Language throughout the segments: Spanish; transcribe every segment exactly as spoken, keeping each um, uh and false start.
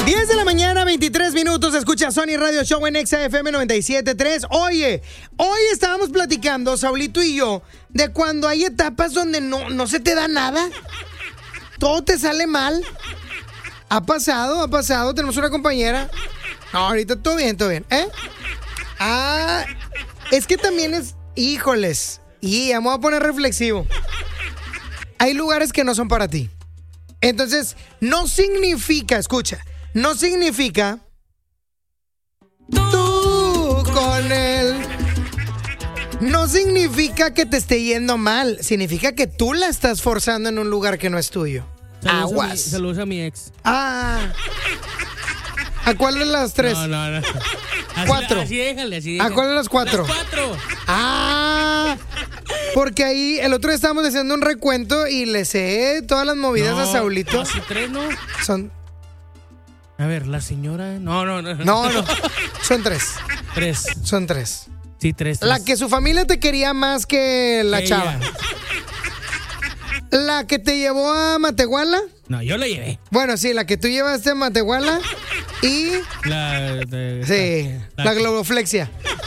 diez de la mañana, veintitrés minutos, escucha Sony Radio Show en Exa F M noventa y siete punto tres. Oye, hoy estábamos platicando, Saulito y yo, de cuando hay etapas donde no, no se te da nada. Todo te sale mal. Ha pasado, ha pasado. Tenemos una compañera. No, ahorita todo bien, todo bien, ¿eh? Ah, es que también es... Híjoles. Y ya me voy a poner reflexivo. Hay lugares que no son para ti. Entonces, no significa, escucha, no significa tú con él. No significa que te esté yendo mal. Significa que tú la estás forzando en un lugar que no es tuyo. Saludos Aguas. A mi, saludos a mi ex. Ah. ¿A cuál de las tres? No, no, no. Así, Cuatro. Así déjale, así déjale. ¿A cuál de las cuatro? Las cuatro. Ah. Porque ahí el otro día estábamos haciendo un recuento y le sé todas las movidas No, a Saulito. Así tres, ¿no? Son... A ver, la señora... No, no, no. No, no. Son tres. Tres. Son tres. Sí, tres. tres. La que su familia te quería más que la Ella. chava. La que te llevó a Matehuala. No, yo la llevé. Bueno, sí, la que tú llevaste a Matehuala. Y... La... de- Sí, la- la globoflexia.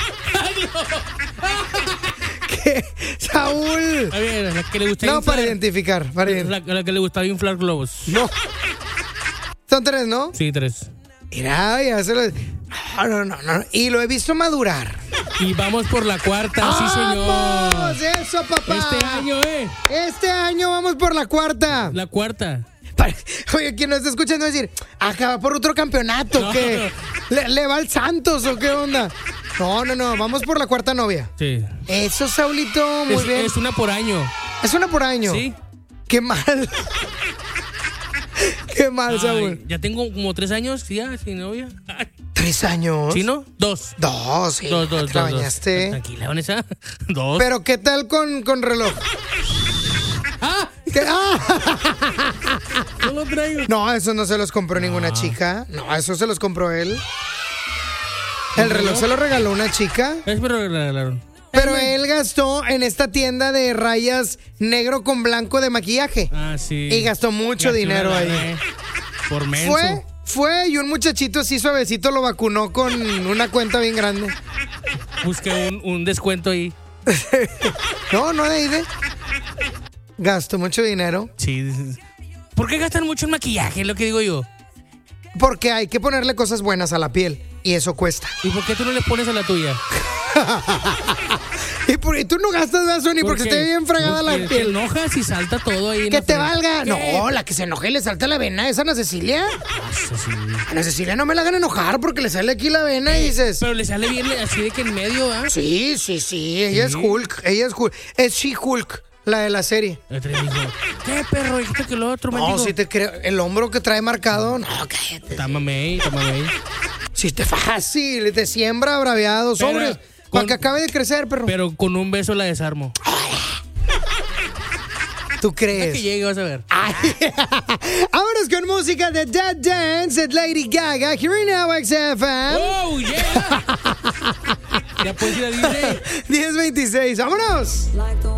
¿Qué? Saúl. A ver, la que le gustaba No, inflar. para identificar. Para ident- La, la que le gustaba inflar globos. No. Son tres, ¿no? Sí, tres. Mira, ya se lo... No, no, no, no. Y lo he visto madurar. Y vamos por la cuarta, sí, señor. ¡Vamos! ¡Eso, papá! Este año, ¿eh? Este año vamos por la cuarta. La cuarta. Pare- Oye, quien nos está escuchando va a decir, acá por otro campeonato, No, ¿qué? ¿Le, le va al Santos o qué onda? No, no, no, vamos por la cuarta novia. Sí. Eso, Saulito, muy es, bien. es una por año. Es una por año. Sí. Qué mal. Qué mal, Ay, Saúl. ya tengo como tres años ya sin novia. Ay. ¿Tres años? ¿Sí, no? Dos. Dos, sí. Dos, dos, te la dos, dos. bañaste. Tranquila, Vanessa. Dos. Pero, ¿qué tal con, con reloj? ¡Ah! ¿Qué? ¡Ah! No lo traigo. No, eso no se los compró ninguna chica. No, eso se los compró él. El reloj se lo regaló una chica. Es pero lo regalaron. Pero él gastó en esta tienda de rayas negro con blanco de maquillaje. Ah, sí. Y gastó mucho Gasté dinero una ahí. lana, eh. Por menso. Fue, fue y un muchachito así suavecito lo vacunó con una cuenta bien grande. Busqué un, un descuento ahí. No, no de ahí de. Gastó mucho dinero. Sí. ¿Por qué gastan mucho en maquillaje? Es lo que digo yo. Porque hay que ponerle cosas buenas a la piel. Y eso cuesta. ¿Y por qué tú no le pones a la tuya? y, por, y tú no gastas, ¿verdad, Sony? Porque qué? esté bien fregada la Porque Te piel. enojas y salta todo ahí. en Que la te frente. valga. ¿Qué? No, la que se enoje y le salta la vena. ¿Esa Ana Cecilia? Ah, eso sí. Ana Cecilia no me la hagan enojar porque le sale aquí la vena y dices... Pero le sale bien así de que en medio, ¿ah? Sí, sí, sí. Ella Sí. es Hulk. Ella es Hulk. Es She-Hulk, la de la serie. El otro dijo, ¿qué perro? Dijiste que lo otro, me No, dijo. si te creo. El hombro que trae marcado. No, cállate. Támame ahí, támame ahí. Si te fácil, te siembra braviado, Pero, sobres. con- Para que acabe de crecer, perro. Pero con un beso la desarmo. ¿Tú Hasta que crees? llegue, vas a ver. Ay. Vámonos con música de Dead Dance de Lady Gaga. Here in now, X F M. ¡Oh, yeah! Ya puedes ir a D J. diez veintiséis. ¡Vámonos!